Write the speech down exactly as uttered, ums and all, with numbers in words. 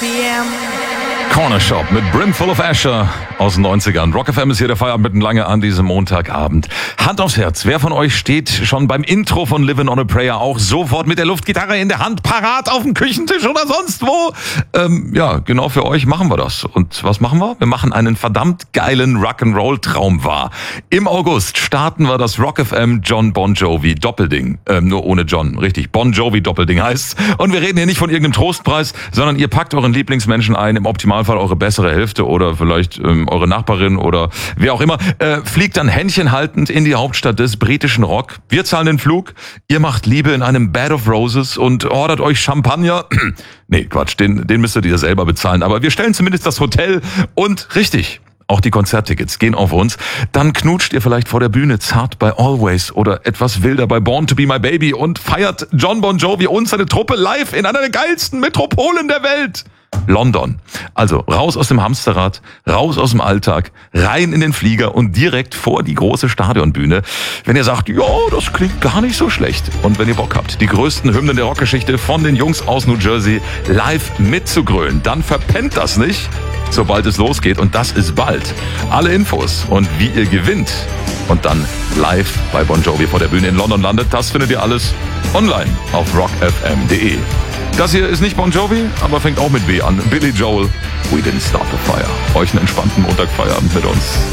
P M. Corner Shop mit Brimful of Asher aus den neunzigern. Rock F M ist hier der Feierabend mitten lange an diesem Montagabend. Hand aufs Herz, wer von euch steht schon beim Intro von Livin' on a Prayer auch sofort mit der Luftgitarre in der Hand parat auf dem Küchentisch oder sonst wo? Ähm, ja, genau für euch machen wir das. Und was machen wir? Wir machen einen verdammt geilen Rock'n'Roll-Traum wahr. Im August starten wir das Rock F M John Bon Jovi Doppelding. Ähm, nur ohne John, richtig. Bon Jovi Doppelding heißt's. Und wir reden hier nicht von irgendeinem Trostpreis, sondern ihr packt euren Lieblingsmenschen ein, im Optimalfall eure bessere Hälfte oder vielleicht ähm, eure Nachbarin oder wer auch immer, äh, fliegt dann händchenhaltend in die Hauptstadt des britischen Rock. Wir zahlen den Flug, ihr macht Liebe in einem Bed of Roses und ordert euch Champagner. Nee, Quatsch, den, den müsstet ihr selber bezahlen. Aber wir stellen zumindest das Hotel und richtig, auch die Konzerttickets gehen auf uns. Dann knutscht ihr vielleicht vor der Bühne zart bei Always oder etwas wilder bei Born to be my baby und feiert John Bon Jovi und seine Truppe live in einer der geilsten Metropolen der Welt. London. Also raus aus dem Hamsterrad, raus aus dem Alltag, rein in den Flieger und direkt vor die große Stadionbühne. Wenn ihr sagt, ja, das klingt gar nicht so schlecht. Und wenn ihr Bock habt, die größten Hymnen der Rockgeschichte von den Jungs aus New Jersey live mitzugrölen, dann verpennt das nicht, sobald es losgeht. Und das ist bald. Alle Infos und wie ihr gewinnt und dann live bei Bon Jovi vor der Bühne in London landet, das findet ihr alles online auf rock f m punkt d e. Das hier ist nicht Bon Jovi, aber fängt auch mit B an. Billy Joel, We Didn't Start the Fire. Euch einen entspannten Montagfeierabend mit uns.